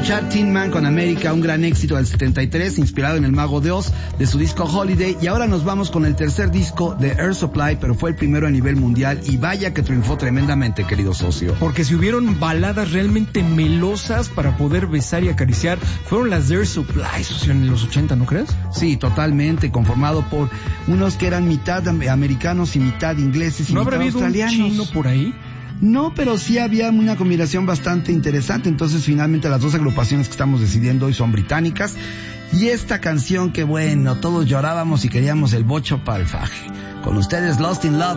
escuchar Tin Man con América, un gran éxito del 73, inspirado en El Mago de Oz, de su disco Holiday. Y ahora nos vamos con el tercer disco de Air Supply, pero fue el primero a nivel mundial. Y vaya que triunfó tremendamente, querido socio. Porque si hubieron baladas realmente melosas para poder besar y acariciar, fueron las de Air Supply, socio, en los 80, ¿no crees? Sí, totalmente, conformado por unos que eran mitad americanos y mitad ingleses y ¿No mitad habrá habido australianos. un chino por ahí? No, pero sí había una combinación bastante interesante. Entonces, finalmente, las dos agrupaciones que estamos decidiendo hoy son británicas. Y esta canción que, bueno, todos llorábamos y queríamos el bocho para el faje. Con ustedes, Lost in Love.